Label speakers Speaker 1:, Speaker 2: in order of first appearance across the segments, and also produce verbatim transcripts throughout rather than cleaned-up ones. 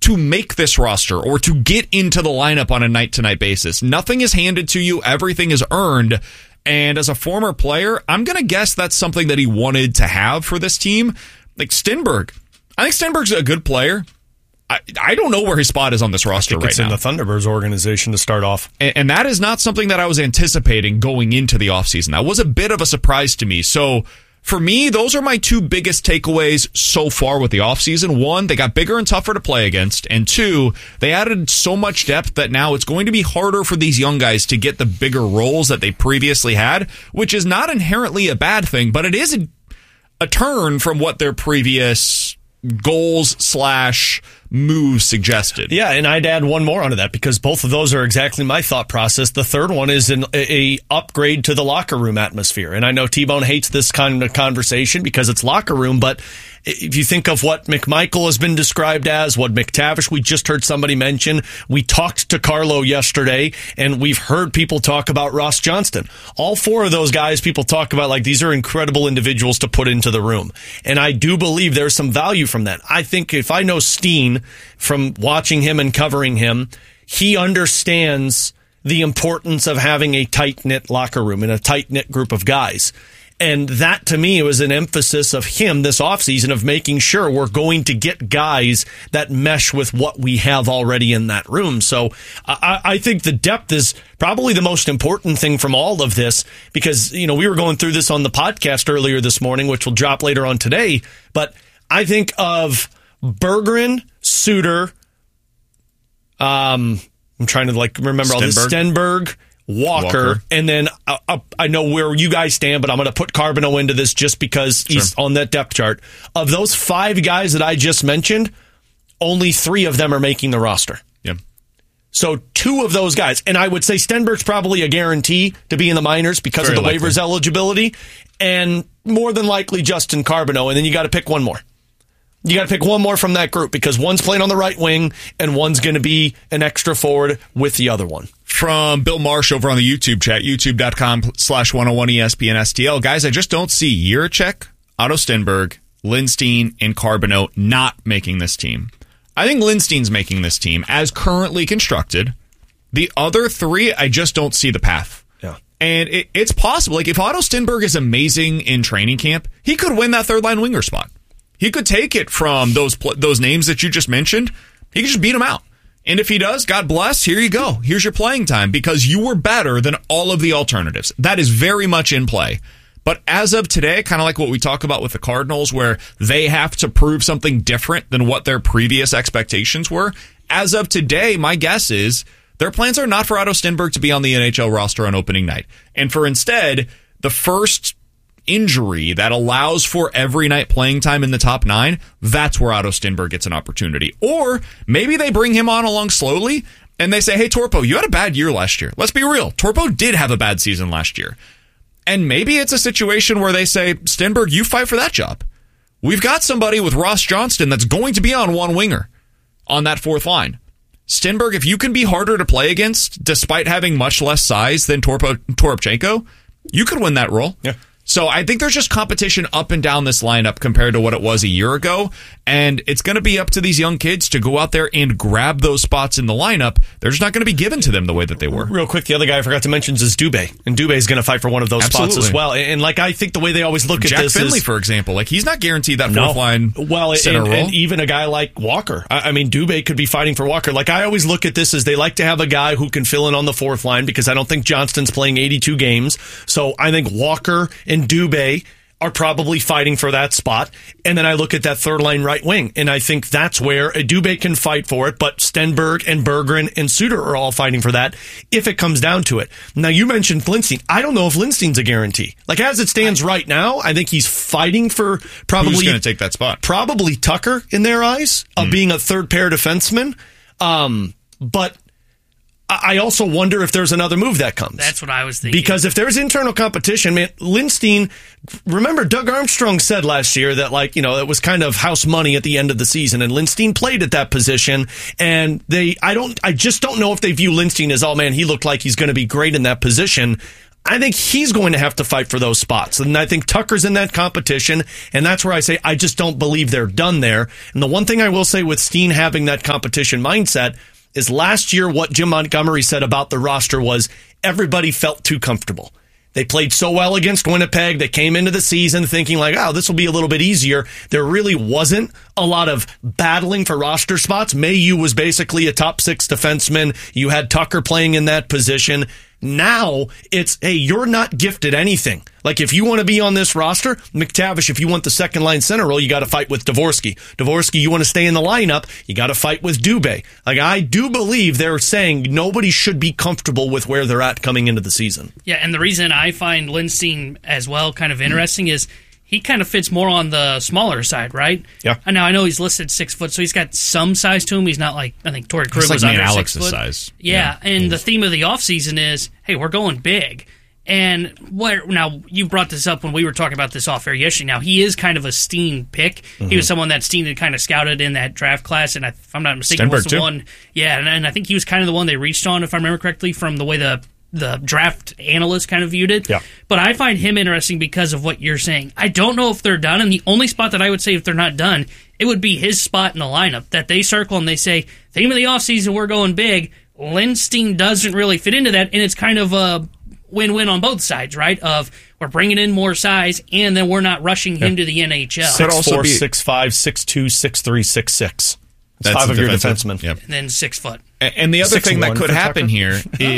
Speaker 1: to make this roster or to get into the lineup on a night-to-night basis. Nothing is handed to you. Everything is earned. And as a former player, I'm going to guess that's something that he wanted to have for this team. Like Stenberg. I think Stenberg's a good player. I, I don't know where his spot is on this roster right
Speaker 2: it's
Speaker 1: now.
Speaker 2: It's in the Thunderbirds organization to start off.
Speaker 1: And, and that is not something that I was anticipating going into the offseason. That was a bit of a surprise to me. So for me, those are my two biggest takeaways so far with the offseason. One, they got bigger and tougher to play against. And two, they added so much depth that now it's going to be harder for these young guys to get the bigger roles that they previously had, which is not inherently a bad thing, but it is a, a turn from what their previous goals slash moves suggested.
Speaker 2: Yeah, and I'd add one more onto that because both of those are exactly my thought process. The third one is an a, a upgrade to the locker room atmosphere. And I know T-Bone hates this kind of conversation because it's locker room, but if you think of what McMichael has been described as, what McTavish, we just heard somebody mention, we talked to Carlo yesterday, and we've heard people talk about Ross Johnston. All four of those guys, people talk about like these are incredible individuals to put into the room. And I do believe there's some value from that. I think if I know Steen from watching him and covering him, he understands the importance of having a tight-knit locker room and a tight-knit group of guys. And that, to me, was an emphasis of him this offseason of making sure we're going to get guys that mesh with what we have already in that room. So I, I think the depth is probably the most important thing from all of this because, you know, we were going through this on the podcast earlier this morning, which will drop later on today. But I think of Berggren, Suter, um, I'm trying to like remember all this, Stenberg, Walker, Walker, and then uh, uh, I know where you guys stand, but I'm going to put Carbonneau into this just because sure. he's on that depth chart. Of those five guys that I just mentioned, only three of them are making the roster.
Speaker 1: Yeah.
Speaker 2: So two of those guys, and I would say Stenberg's probably a guarantee to be in the minors because Very of the likely. waivers eligibility, and more than likely Justin Carbonneau, and then you got to pick one more. You got to pick one more from that group because one's playing on the right wing and one's going to be an extra forward with the other one.
Speaker 1: From Bill Marsh over on the YouTube chat, youtube.com slash 101 ESPN STL. Guys, I just don't see Jiricek, Otto Stenberg, Lindstein, and Carbonneau not making this team. I think Lindstein's making this team as currently constructed. The other three, I just don't see the path.
Speaker 2: Yeah.
Speaker 1: And it, it's possible. Like if Otto Stenberg is amazing in training camp, he could win that third line winger spot. He could take it from those those names that you just mentioned. He could just beat them out. And if he does, God bless, here you go. Here's your playing time because you were better than all of the alternatives. That is very much in play. But as of today, kind of like what we talk about with the Cardinals, where they have to prove something different than what their previous expectations were, as of today, my guess is their plans are not for Otto Stenberg to be on the N H L roster on opening night. And for instead, the first injury that allows for every night playing time in the top nine, that's where Otto Stenberg gets an opportunity. Or maybe they bring him on along slowly and they say, hey, Torpo, you had a bad year last year. Let's be real. Torpo did have a bad season last year. And maybe it's a situation where they say, Stenberg, you fight for that job. We've got somebody with Ross Johnston that's going to be on one winger on that fourth line. Stenberg, if you can be harder to play against, despite having much less size than Torpo, Toropchenko, you could win that role.
Speaker 2: Yeah.
Speaker 1: So I think there's just competition up and down this lineup compared to what it was a year ago. And it's going to be up to these young kids to go out there and grab those spots in the lineup. They're just not going to be given to them the way that they were.
Speaker 2: Real quick, the other guy I forgot to mention is Dubé. And Dubé is going to fight for one of those Absolutely. spots as well. And like I think the way they always look
Speaker 1: Jack
Speaker 2: at this
Speaker 1: Finley,
Speaker 2: is,
Speaker 1: for example, like he's not guaranteed that
Speaker 2: no.
Speaker 1: fourth line
Speaker 2: well,
Speaker 1: center
Speaker 2: and,
Speaker 1: role.
Speaker 2: And even a guy like Walker. I, I mean, Dubé could be fighting for Walker. Like I always look at this as they like to have a guy who can fill in on the fourth line because I don't think Johnston's playing eighty-two games. So I think Walker and Dubé are probably fighting for that spot. And then I look at that third line right wing, and I think that's where a Dubé can fight for it, but Stenberg and Berggren and Suter are all fighting for that if it comes down to it. Now, you mentioned Lindstein. I don't know if Lindstein's a guarantee. Like, as it stands right now, I think he's fighting for probably...
Speaker 1: Who's going to take that spot?
Speaker 2: Probably Tucker in their eyes, of
Speaker 1: mm. being
Speaker 2: being a third-pair defenseman. Um, but... I also wonder if there's another move that comes.
Speaker 3: That's what I was thinking.
Speaker 2: Because if there's internal competition, man, Lindstein, remember Doug Armstrong said last year that, like, you know, it was kind of house money at the end of the season, and Lindstein played at that position, and they, I don't, I just don't know if they view Lindstein as, oh man, he looked like he's going to be great in that position. I think he's going to have to fight for those spots. And I think Tucker's in that competition, and that's where I say I just don't believe they're done there. And the one thing I will say with Steen having that competition mindset is last year what Jim Montgomery said about the roster was everybody felt too comfortable. They played so well against Winnipeg. They came into the season thinking like, oh, this will be a little bit easier. There really wasn't a lot of battling for roster spots. Mayu was basically a top six defenseman. You had Tucker playing in that position. Now it's, hey, you're not gifted anything. Like if you want to be on this roster, McTavish, if you want the second line center role, you got to fight with Dvorsky. Dvorsky, you want to stay in the lineup, you got to fight with Dubé. Like I do believe they're saying nobody should be comfortable with where they're at coming into the season.
Speaker 3: Yeah, and the reason I find Lindstein as well kind of interesting is he kind of fits more on the smaller side, right?
Speaker 2: Yeah.
Speaker 3: And now I know he's listed six foot, so he's got some size to him. He's not like, I think Torrey Krug was
Speaker 1: like
Speaker 3: under
Speaker 1: Alex's
Speaker 3: six foot.
Speaker 1: size.
Speaker 3: Yeah,
Speaker 1: yeah.
Speaker 3: and the theme of the offseason is, hey, we're going big. And what now you brought this up when we were talking about this off air yesterday. Now he is kind of a Steen pick. Mm-hmm. He was someone that Steen had kind of scouted in that draft class, and I, if I'm not mistaken,
Speaker 1: Stenberg
Speaker 3: was the
Speaker 1: too.
Speaker 3: one. Yeah, and, and I think he was kind of the one they reached on, if I remember correctly, from the way the the draft analyst kind of viewed it.
Speaker 2: Yeah.
Speaker 3: But I find him interesting because of what you're saying. I don't know if they're done, and the only spot that I would say if they're not done, it would be his spot in the lineup that they circle and they say, theme of the offseason, we're going big. Lindstein doesn't really fit into that, and it's kind of a win-win on both sides, right? Of we're bringing in more size, and then we're not rushing him yeah. to the N H L.
Speaker 2: six four, six five, six two, six three, six six
Speaker 1: That's
Speaker 2: five of your
Speaker 1: defenseman.
Speaker 2: defensemen.
Speaker 1: Yep.
Speaker 3: And then six foot.
Speaker 1: And the other
Speaker 2: Six
Speaker 1: thing that
Speaker 2: one
Speaker 1: could
Speaker 2: for
Speaker 1: happen
Speaker 2: Tucker.
Speaker 1: here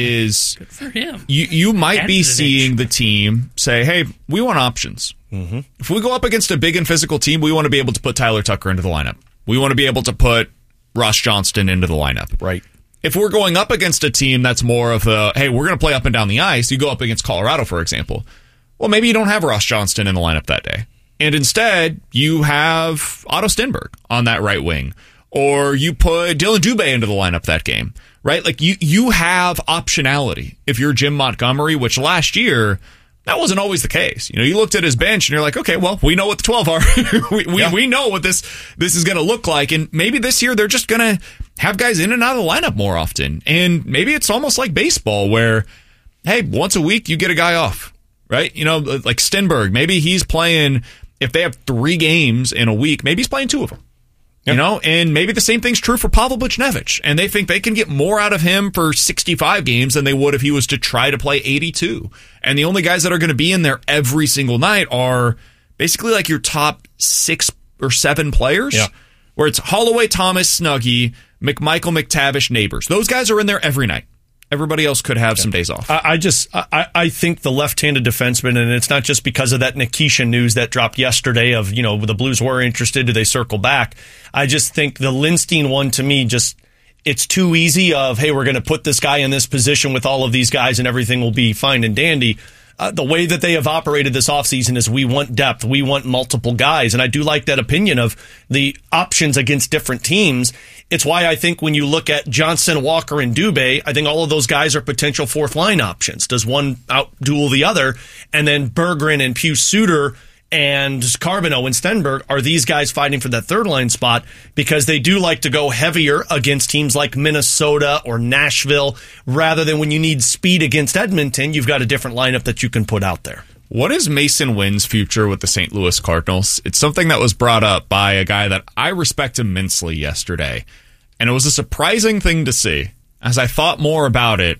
Speaker 1: is
Speaker 3: Good for him.
Speaker 1: you you might
Speaker 3: Added
Speaker 1: be
Speaker 3: an
Speaker 1: seeing
Speaker 3: inch.
Speaker 1: the team say, hey, we want options. Mm-hmm. If we go up against a big and physical team, we want to be able to put Tyler Tucker into the lineup. We want to be able to put Ross Johnston into the lineup.
Speaker 2: Right.
Speaker 1: If we're going up against a team that's more of a, hey, we're going to play up and down the ice, you go up against Colorado, for example. Well, maybe you don't have Ross Johnston in the lineup that day. And instead, you have Otto Stenberg on that right wing. Or you put Dylan Dubé into the lineup that game, right? Like you, you have optionality if you're Jim Montgomery, which last year, that wasn't always the case. You know, you looked at his bench and you're like, okay, well, we know what the twelve are. we we,
Speaker 2: yeah.
Speaker 1: we know what this this is going to look like. And maybe this year they're just going to have guys in and out of the lineup more often. And maybe it's almost like baseball where, hey, once a week you get a guy off, right? You know, like Stenberg, maybe he's playing, if they have three games in a week, maybe he's playing two of them. You know, and maybe the same thing's true for Pavel Buchnevich, and they think they can get more out of him for sixty-five games than they would if he was to try to play eighty-two. And the only guys that are going to be in there every single night are basically like your top six or seven players,
Speaker 2: yeah.
Speaker 1: where it's Holloway, Thomas, Snuggie, McMichael, McTavish, Neighbors. Those guys are in there every night. Everybody else could have yeah. some days off.
Speaker 2: I, I just, I, I think the left-handed defenseman, and it's not just because of that Nikisha news that dropped yesterday of, you know, the Blues were interested, do they circle back? I just think the Lindstein one, to me, just, it's too easy of, hey, we're going to put this guy in this position with all of these guys and everything will be fine and dandy. Uh, the way that they have operated this offseason is we want depth. We want multiple guys. And I do like that opinion of the options against different teams. It's why I think when you look at Johnson, Walker, and Dubé, I think all of those guys are potential fourth line options. Does one outduel the other? And then Berggren and Pius-Suter and Carbonneau and Stenberg are these guys fighting for that third line spot because they do like to go heavier against teams like Minnesota or Nashville rather than when you need speed against Edmonton, you've got a different lineup that you can put out there.
Speaker 1: What is Mason Wynn's future with the Saint Louis Cardinals? It's something that was brought up by a guy that I respect immensely yesterday, and it was a surprising thing to see. As I thought more about it,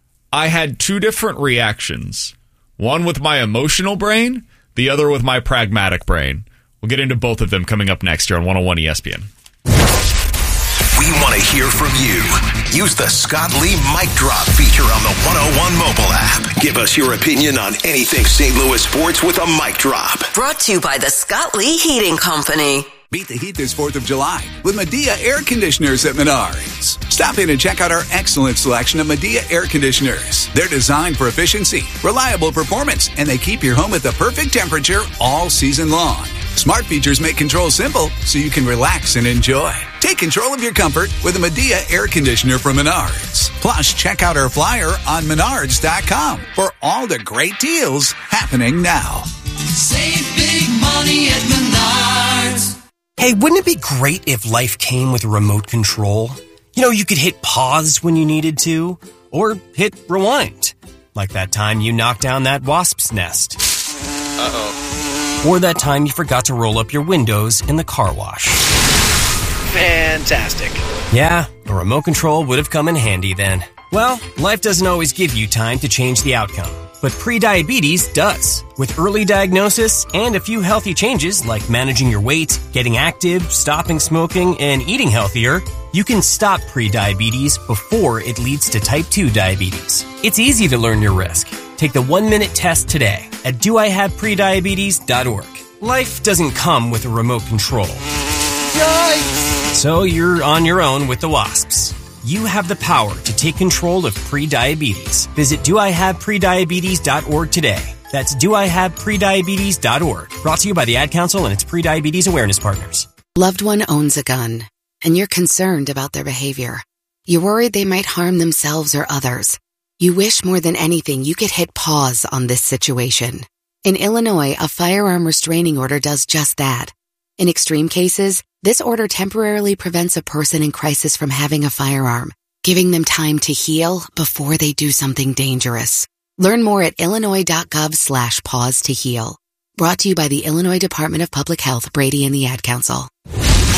Speaker 1: I had two different reactions. One with my emotional brain, the other with my pragmatic brain. We'll get into both of them coming up next here on one oh one E S P N.
Speaker 4: We want to hear from you. Use the Scott Lee Mic Drop feature on the one oh one mobile app. Give us your opinion on anything Saint Louis sports with a mic drop.
Speaker 5: Brought to you by the Scott Lee Heating Company.
Speaker 6: Beat the heat this fourth of July with Medea Air Conditioners at Menards. Stop in and check out our excellent selection of Medea Air Conditioners. They're designed for efficiency, reliable performance, and they keep your home at the perfect temperature all season long. Smart features make control simple so you can relax and enjoy. Take control of your comfort with a Medea Air Conditioner from Menards. Plus, check out our flyer on menards dot com for all the great deals happening now.
Speaker 7: Save big money at Menards.
Speaker 8: Hey, wouldn't it be great if life came with a remote control? You know, you could hit pause when you needed to, or hit rewind. Like that time you knocked down that wasp's nest. Uh-oh. Or that time you forgot to roll up your windows in the car wash.
Speaker 9: Fantastic.
Speaker 8: Yeah, a remote control would have come in handy then. Well, life doesn't always give you time to change the outcome, but prediabetes does. With early diagnosis and a few healthy changes like managing your weight, getting active, stopping smoking, and eating healthier, you can stop prediabetes before it leads to type two diabetes. It's easy to learn your risk. Take the one-minute test today at do I have prediabetes dot org. Life doesn't come with a remote control. Yikes! So you're on your own with the wasps. You have the power to take control of prediabetes. Visit do I have prediabetes dot org today. That's do I have prediabetes dot org. Brought to you by the Ad Council and its Prediabetes Awareness Partners.
Speaker 10: Loved one owns a gun, and you're concerned about their behavior. You're worried they might harm themselves or others. You wish more than anything you could hit pause on this situation. In Illinois, a firearm restraining order does just that. In extreme cases, this order temporarily prevents a person in crisis from having a firearm, giving them time to heal before they do something dangerous. Learn more at illinois.gov slash pause to heal. Brought to you by the Illinois Department of Public Health, Brady and the Ad Council.